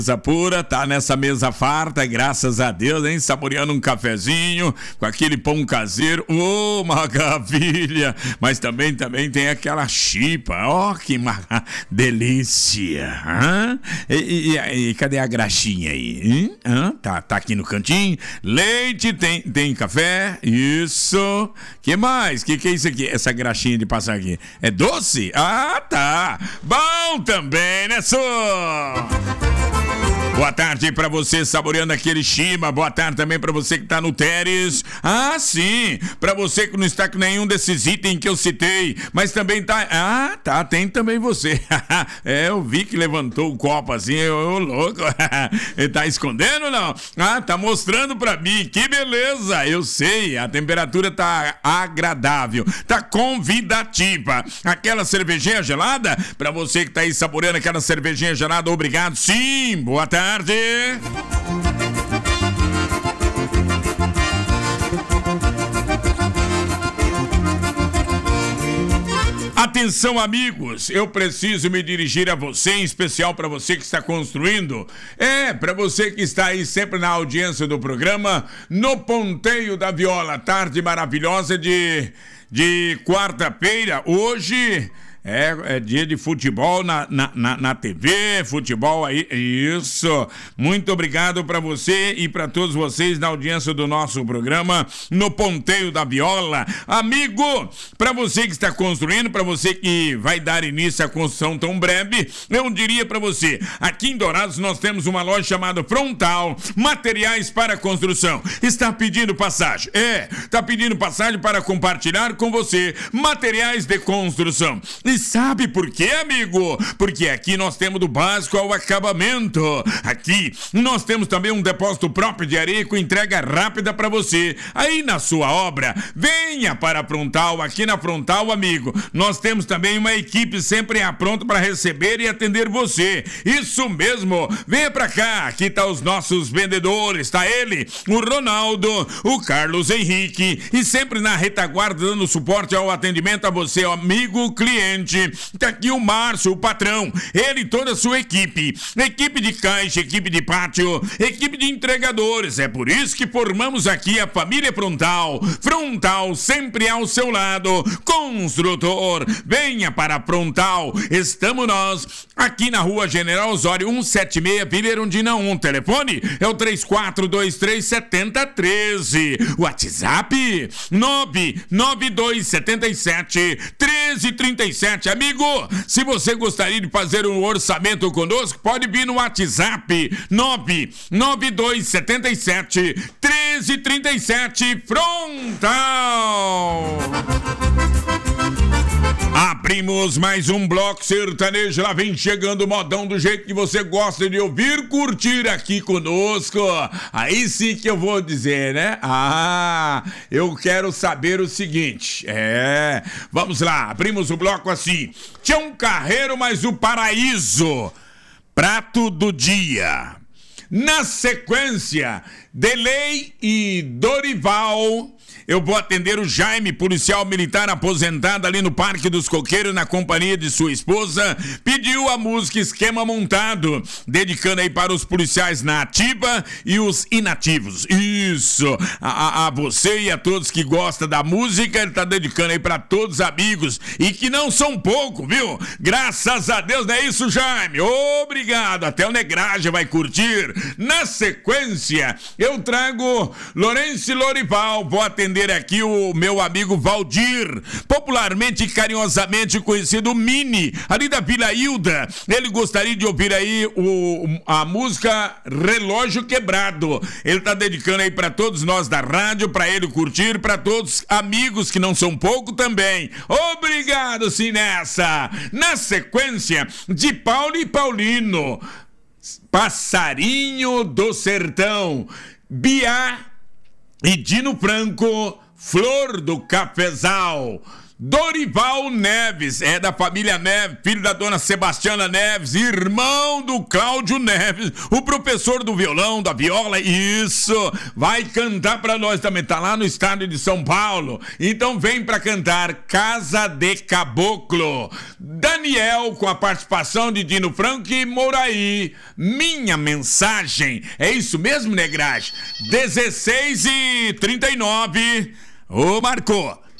Pura, tá nessa mesa farta, graças a Deus, hein? Saboreando um cafezinho com aquele pão caseiro, maravilha! Mas também tem aquela chipa, que delícia! E cadê a graxinha aí? Tá aqui no cantinho. Leite, tem café, isso. Que mais? Que é isso aqui? Essa graxinha de passar aqui? É doce? Tá! Bom também, né, só? Boa tarde pra você saboreando aquele chima. Boa tarde também pra você que tá no Teres. Sim, pra você que não está com nenhum desses itens que eu citei, mas também tá... tem também você. Eu vi que levantou o copo assim, louco. Ele tá escondendo ou não? Tá mostrando pra mim, que beleza. Eu sei, a temperatura tá agradável, tá convidativa. Aquela cervejinha gelada, pra você que tá aí saboreando aquela cervejinha gelada, obrigado. Sim, boa tarde. Atenção, amigos, eu preciso me dirigir a você, em especial para você que está construindo, para você que está aí sempre na audiência do programa, no Ponteio da Viola, tarde maravilhosa de quarta-feira. Hoje é dia de futebol na TV, futebol aí, isso. Muito obrigado para você e para todos vocês na audiência do nosso programa no Ponteio da Viola. Amigo, para você que está construindo, para você que vai dar início à construção tão breve, eu diria para você, aqui em Dourados nós temos uma loja chamada Frontal, materiais para construção. Está pedindo passagem? Está pedindo passagem para compartilhar com você materiais de construção. E sabe por quê, amigo? Porque aqui nós temos do básico ao acabamento. Aqui nós temos também um depósito próprio de areia com entrega rápida para você. Aí na sua obra, venha para a Frontal. Aqui na Frontal, amigo, nós temos também uma equipe sempre pronta para receber e atender você. Isso mesmo, venha para cá. Aqui tá os nossos vendedores, tá ele, o Ronaldo, o Carlos Henrique, e sempre na retaguarda dando suporte ao atendimento a você, amigo cliente. Tá aqui o Márcio, o patrão, ele e toda a sua equipe de caixa, equipe de pátio, equipe de entregadores. É por isso que formamos aqui a família Frontal. Frontal sempre ao seu lado. Construtor, venha para a Frontal. Estamos nós aqui na Rua General Osório 176, Vila Erundina 1. Telefone é o 34237013. WhatsApp 992771337. Amigo, se você gostaria de fazer um orçamento conosco, pode vir no WhatsApp 992771337. Frontal. Abrimos mais um bloco sertanejo. Lá vem chegando o modão do jeito que você gosta de ouvir, curtir aqui conosco. Aí sim que eu vou dizer, né? Eu quero saber o seguinte. Vamos lá, abrimos o bloco assim. Tião Carreiro mais o Paraíso. Prato do dia. Na sequência, Delei e Dorival. Eu vou atender o Jaime, policial militar aposentado ali no Parque dos Coqueiros, na companhia de sua esposa. Pediu a música Esquema Montado, dedicando aí para os policiais na ativa e os inativos. Isso, a você e a todos que gostam da música, ele tá dedicando aí para todos os amigos, e que não são pouco, viu? Graças a Deus, não é isso, Jaime? Obrigado, até o Negragem vai curtir. Na sequência, eu trago Lourenço e Lorival. Vou atender aqui o meu amigo Valdir, popularmente e carinhosamente conhecido Mini, ali da Vila Hilda. Ele gostaria de ouvir aí a música Relógio Quebrado. Ele tá dedicando aí para todos nós da rádio, para ele curtir, para todos amigos que não são pouco também. Obrigado, sim, nessa. Na sequência, de Paulo e Paulino, Passarinho do Sertão, Biá e Dino Franco, Flor do Cafezal. Dorival Neves, é da família Neves, filho da dona Sebastiana Neves, irmão do Cláudio Neves, o professor do violão, da viola, isso, vai cantar pra nós também, tá lá no estado de São Paulo, então vem pra cantar Casa de Caboclo. Daniel, com a participação de Dino Franco e Moraí, Minha Mensagem, é isso mesmo, Negragem? 16h39, ô, marcou.